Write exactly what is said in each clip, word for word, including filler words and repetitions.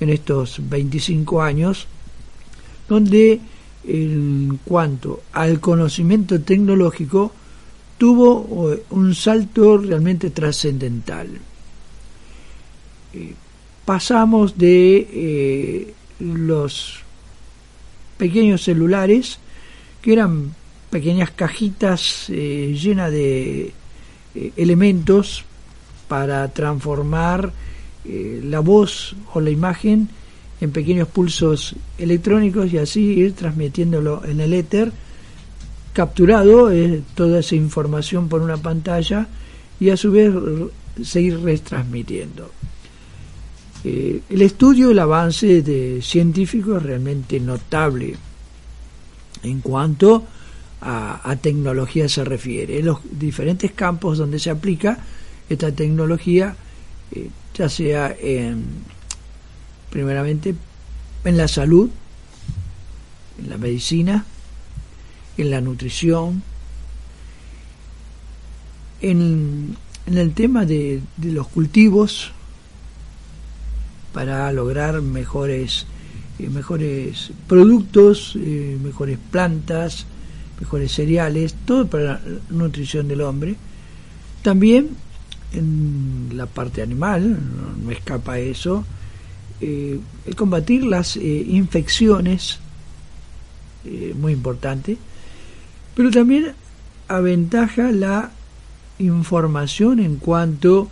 en estos veinticinco años, donde en cuanto al conocimiento tecnológico tuvo un salto realmente trascendental. Eh, pasamos de eh, los pequeños celulares, que eran pequeñas cajitas eh, llenas de eh, elementos para transformar eh, la voz o la imagen en pequeños pulsos electrónicos y así ir transmitiéndolo en el éter, capturado eh, toda esa información por una pantalla y a su vez seguir retransmitiendo. Eh, el estudio, el avance de científico es realmente notable en cuanto a, a tecnología se refiere. En los diferentes campos donde se aplica esta tecnología, eh, ya sea en, primeramente en la salud, en la medicina, en la nutrición, en, en el tema de, de los cultivos, para lograr mejores eh, mejores productos, eh, mejores plantas, mejores cereales, todo para la nutrición del hombre. También en la parte animal, no, no escapa eso, eh, el combatir las eh, infecciones, eh, muy importante, pero también aventaja la información en cuanto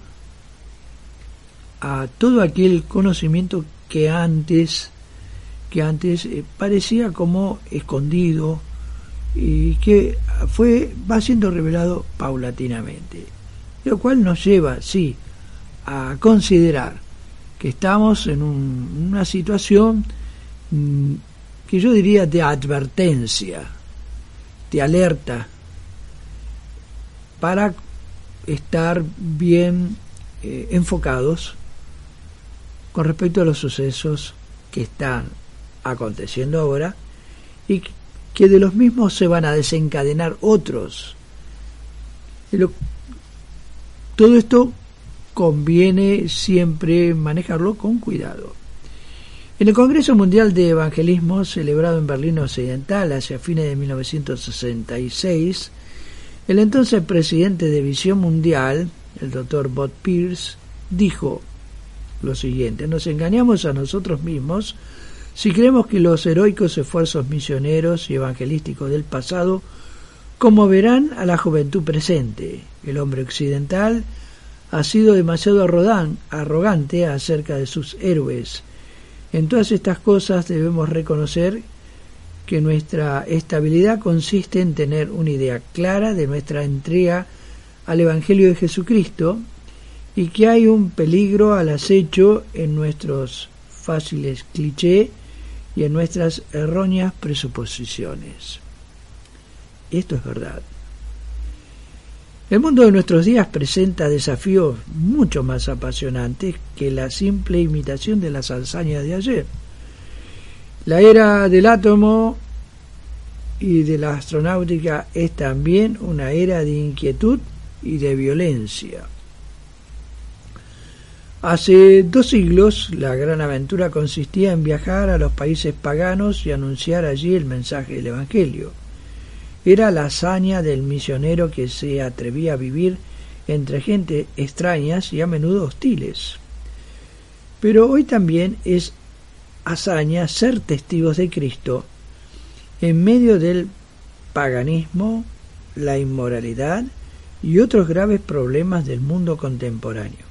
a todo aquel conocimiento que antes que antes eh, parecía como escondido y que fue va siendo revelado paulatinamente, lo cual nos lleva sí a considerar que estamos en un, una situación mmm, que yo diría de advertencia, de alerta, para estar bien eh, enfocados con respecto a los sucesos que están aconteciendo ahora y que de los mismos se van a desencadenar otros. Pero todo esto conviene siempre manejarlo con cuidado. En el Congreso Mundial de Evangelismo, celebrado en Berlín Occidental hacia fines de mil novecientos sesenta y seis, el entonces presidente de Visión Mundial, el doctor Bob Pierce, dijo lo siguiente: nos engañamos a nosotros mismos si creemos que los heroicos esfuerzos misioneros y evangelísticos del pasado conmoverán a la juventud presente. El hombre occidental ha sido demasiado arrogante acerca de sus héroes. En todas estas cosas debemos reconocer que nuestra estabilidad consiste en tener una idea clara de nuestra entrega al Evangelio de Jesucristo y que hay un peligro al acecho en nuestros fáciles clichés y en nuestras erróneas presuposiciones. Esto es verdad. El mundo de nuestros días presenta desafíos mucho más apasionantes que la simple imitación de las hazañas de ayer. La era del átomo y de la astronáutica es también una era de inquietud y de violencia. Hace dos siglos, la gran aventura consistía en viajar a los países paganos y anunciar allí el mensaje del Evangelio. Era la hazaña del misionero que se atrevía a vivir entre gente extrañas y a menudo hostiles. Pero hoy también es hazaña ser testigos de Cristo en medio del paganismo, la inmoralidad y otros graves problemas del mundo contemporáneo.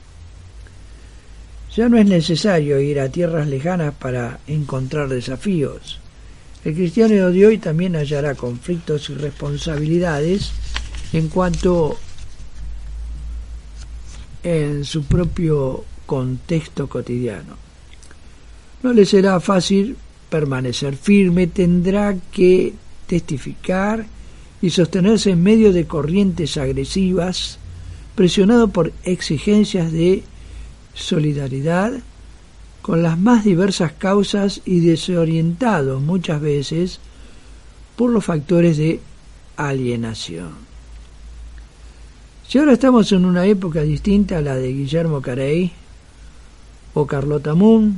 Ya no es necesario ir a tierras lejanas para encontrar desafíos. El cristiano de hoy también hallará conflictos y responsabilidades en cuanto en su propio contexto cotidiano. No le será fácil permanecer firme, tendrá que testificar y sostenerse en medio de corrientes agresivas, presionado por exigencias de solidaridad con las más diversas causas y desorientado muchas veces por los factores de alienación. Si ahora estamos en una época distinta a la de Guillermo Carey o Carlota Moon,